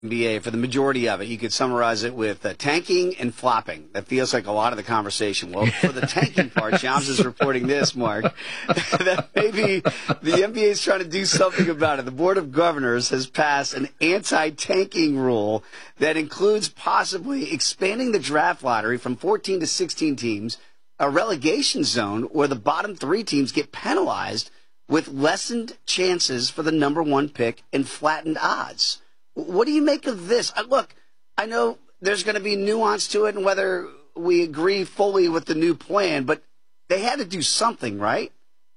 NBA for the majority of it. You could summarize it with tanking and flopping. That feels like a lot of the conversation. Well, for the tanking part, Shams is reporting this, Mark, that maybe the NBA is trying to do something about it. The Board of Governors has passed an anti-tanking rule that includes possibly expanding the draft lottery from 14 to 16 teams, a relegation zone where the bottom 3 teams get penalized with lessened chances for the number 1 pick and flattened odds. What do you make of this? Look, I know there's going to be nuance to it and whether we agree fully with the new plan, but they had to do something, right?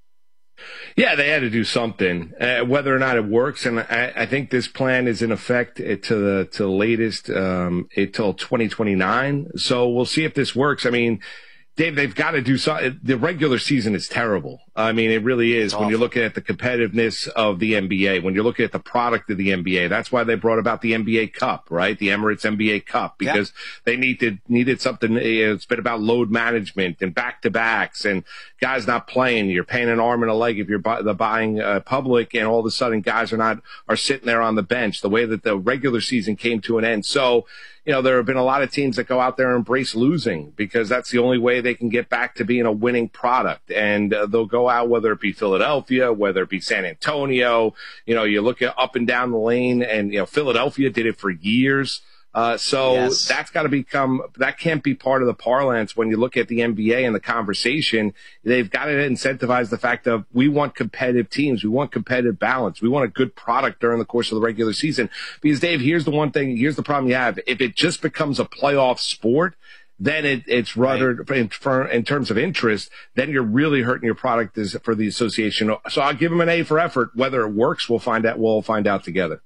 Yeah, they had to do something. Whether or not it works, and I think this plan is in effect to the latest until 2029. So we'll see if this works. I mean, Dave, they've got to do something. The regular season is terrible. I mean, it really is. When you're looking at the competitiveness of the NBA, when you're looking at the product of the NBA, that's why they brought about the NBA Cup, right? The Emirates NBA Cup, because they needed something. It's been about load management and back-to-backs and guys not playing. You're paying an arm and a leg if you're buying public, and all of a sudden guys are sitting there on the bench. The way that the regular season came to an end. So, there have been a lot of teams that go out there and embrace losing because that's the only way they can get back to being a winning product. And they'll go out, whether it be Philadelphia, whether it be San Antonio. You look at up and down the lane, and, Philadelphia did it for years. That's got to that can't be part of the parlance when you look at the NBA and the conversation. They've got to incentivize the fact of we want competitive teams. We want competitive balance. We want a good product during the course of the regular season. Because, Dave, here's the problem you have. If it just becomes a playoff sport, then it's ruddered in terms of interest. Then you're really hurting your product for the association. So I'll give them an A for effort. Whether it works, we'll find out together.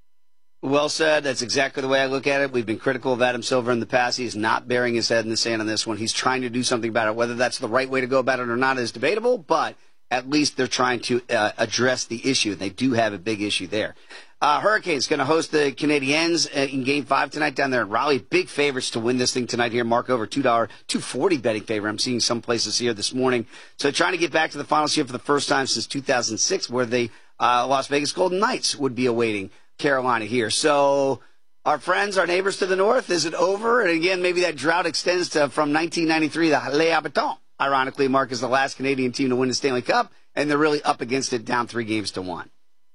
Well said. That's exactly the way I look at it. We've been critical of Adam Silver in the past. He's not burying his head in the sand on this one. He's trying to do something about it. Whether that's the right way to go about it or not is debatable, but at least they're trying to address the issue. They do have a big issue there. Hurricanes going to host the Canadiens in Game 5 tonight down there in Raleigh. Big favorites to win this thing tonight here. Mark over $2.40 betting favor. I'm seeing some places here this morning. So trying to get back to the finals here for the first time since 2006, where the Las Vegas Golden Knights would be awaiting Carolina here. So our friends, our neighbors to the north, is it over? And again, maybe that drought extends to from 1993, the Les Habitants. Ironically, Mark is the last Canadian team to win the Stanley Cup, and they're really up against it, down 3-1.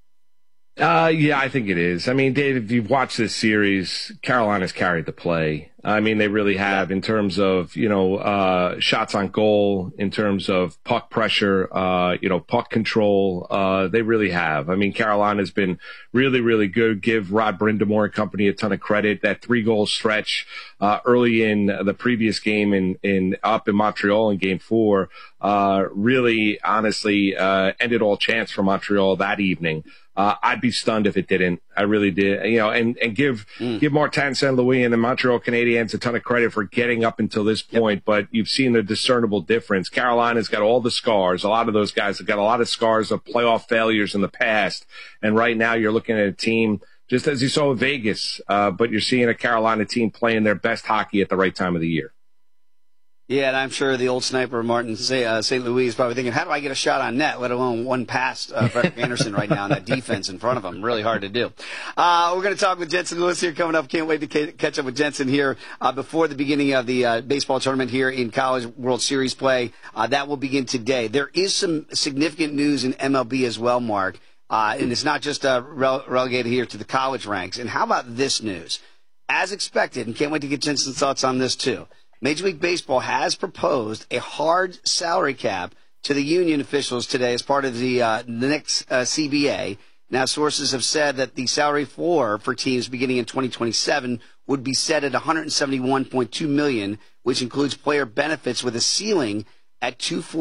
Yeah, I think it is. I mean, Dave, if you've watched this series, Carolina's carried the play. I mean, they really have in terms of, shots on goal, in terms of puck pressure, puck control. They really have. I mean, Carolina's been really, really good. Give Rod Brind'Amour and company a ton of credit. That 3-goal stretch, early in the previous game up in Montreal in Game 4, really honestly, ended all chance for Montreal that evening. I'd be stunned if it didn't. I really did. And give Martin St. Louis and the Montreal Canadiens a ton of credit for getting up until this point, but you've seen the discernible difference. Carolina's got all the scars. A lot of those guys have got a lot of scars of playoff failures in the past. And right now you're looking at a team, just as you saw with Vegas, but you're seeing a Carolina team playing their best hockey at the right time of the year. Yeah, and I'm sure the old sniper, Martin St. Louis, is probably thinking, how do I get a shot on net, let alone one past Frederick Anderson right now in that defense in front of him? Really hard to do. We're going to talk with Jensen Lewis here coming up. Can't wait to catch up with Jensen here before the beginning of the baseball tournament here in College World Series play. That will begin today. There is some significant news in MLB as well, Mark, and it's not just relegated here to the college ranks. And how about this news? As expected, and can't wait to get Jensen's thoughts on this too, Major League Baseball has proposed a hard salary cap to the union officials today as part of the next CBA. Now, sources have said that the salary floor for teams beginning in 2027 would be set at $171.2 million, which includes player benefits with a ceiling at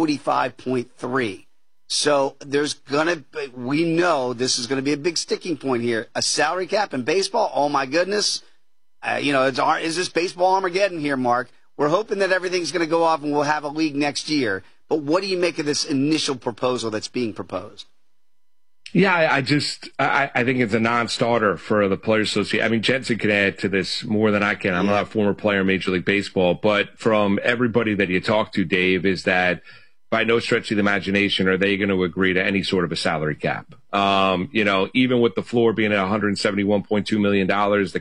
$245.3. So we know this is going to be a big sticking point here. A salary cap in baseball, oh my goodness. Is this baseball Armageddon here, Mark? We're hoping that everything's going to go off and we'll have a league next year. But what do you make of this initial proposal that's being proposed? Yeah, I think it's a non-starter for the Players Association. I mean, Jensen can add to this more than I can. I'm not a former player in Major League Baseball, but from everybody that you talk to, Dave, is that by no stretch of the imagination are they going to agree to any sort of a salary cap. Even with the floor being at $171.2 million, the